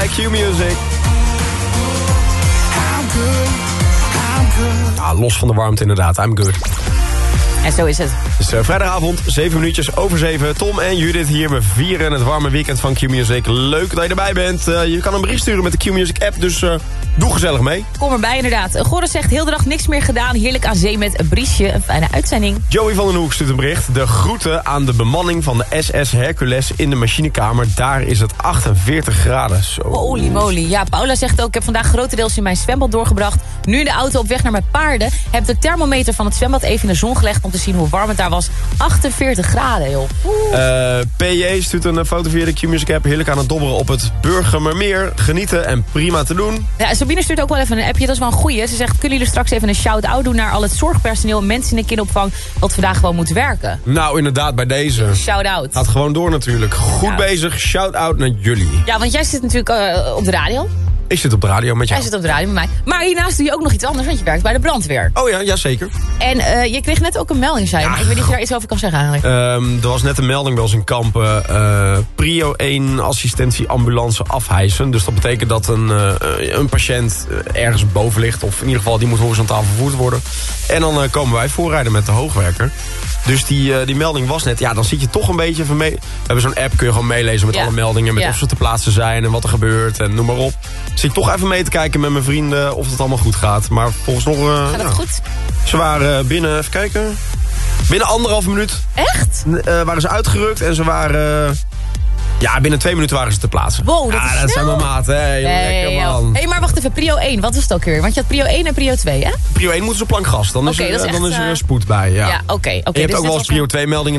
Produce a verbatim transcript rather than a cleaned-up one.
bij Q-Music. Ah, los van de warmte inderdaad, I'm good. En zo is het. Dus uh, vrijdagavond, zeven minuutjes over zeven. Tom en Judith hier. We vieren het warme weekend van Q-Music. Leuk dat je erbij bent. Uh, je kan een bericht sturen met de Q-Music app, dus uh, doe gezellig mee. Kom erbij inderdaad. Goris zegt heel de dag niks meer gedaan. Heerlijk aan zee met Briesje. Een fijne uitzending. Joey van den Hoek stuurt een bericht. De groeten aan de bemanning van de S S Hercules in de machinekamer. Daar is het achtenveertig graden. Zo. Holy moly. Ja, Paula zegt ook, ik heb vandaag grotendeels in mijn zwembad doorgebracht. Nu in de auto op weg naar mijn paarden. Heb de thermometer van het zwembad even in de zon gelegd om te zien hoe warm het daar was. achtenveertig graden, joh. Uh, P J stuurt een foto via de Q-Music app. Heerlijk aan het dobberen op het Burgermermeer. Genieten en prima te doen. Ja, Sabine stuurt ook wel even een appje. Dat is wel een goeie. Ze zegt, kunnen jullie straks even een shout-out doen naar al het zorgpersoneel en mensen in de kinderopvang wat vandaag gewoon moet werken? Nou, inderdaad, bij deze. Shout-out. Gaat gewoon door natuurlijk. Goed ja. bezig. Shout-out naar jullie. Ja, want jij zit natuurlijk uh, op de radio. Ik zit op de radio met jou. Jij zit op de radio met mij. Maar hiernaast doe je ook nog iets anders, want je werkt bij de brandweer. Oh ja, ja zeker. En uh, je kreeg net ook een melding, zei je. Ja, ik weet niet of je daar iets over kan zeggen eigenlijk. Um, er was net een melding bij ons in Kampen. Uh, Prio één assistentie ambulance afhijsen. Dus dat betekent dat een, uh, een patiënt ergens boven ligt. Of in ieder geval, die moet horizontaal vervoerd worden. En dan uh, komen wij voorrijden met de hoogwerker. Dus die, uh, die melding was net. Ja, dan zit je toch een beetje van mee. We hebben zo'n app, kun je gewoon meelezen met ja. alle meldingen. Met ja. of ze te plaatsen zijn en wat er gebeurt en noem maar op. Zit ik toch even mee te kijken met mijn vrienden of het allemaal goed gaat. Maar volgens nog... Uh, gaat het ja. goed? Ze waren binnen, even kijken. Binnen anderhalf minuut. Echt? Uh, waren ze uitgerukt en ze waren... Uh, ja, binnen twee minuten waren ze te plaatsen. Wow, dat ja, is dat snel. zijn mijn maten. Hey, hey, lekker man. Hé, hey, maar wacht even, Prio één, wat is het ook weer? Want je had Prio één en Prio twee, hè? Prio één moeten ze op plank gas. Dan is, okay, er, dat is dan echt, is er uh... spoed bij. Ja, ja oké. Okay, okay, je hebt dus ook wel eens Prio twee meldingen